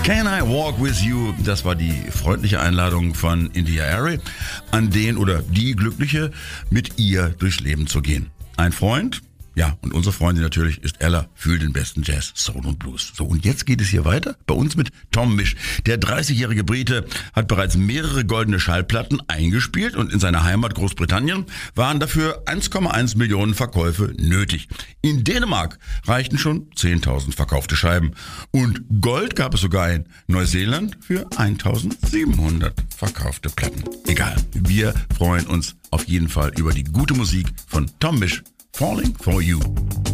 Can I Walk With You? Das war die freundliche Einladung von India Arie an den oder die Glückliche, mit ihr durchs Leben zu gehen. Ein Freund, ja, und unsere Freundin natürlich ist Ella für den besten Jazz, Soul und Blues. So, und jetzt geht es hier weiter bei uns mit Tom Misch. Der 30-jährige Brite hat bereits mehrere goldene Schallplatten eingespielt und in seiner Heimat Großbritannien waren dafür 1,1 Millionen Verkäufe nötig. In Dänemark reichten schon 10.000 verkaufte Scheiben. Und Gold gab es sogar in Neuseeland für 1.700 verkaufte Platten. Egal, wir freuen uns auf jeden Fall über die gute Musik von Tom Misch. Falling for You.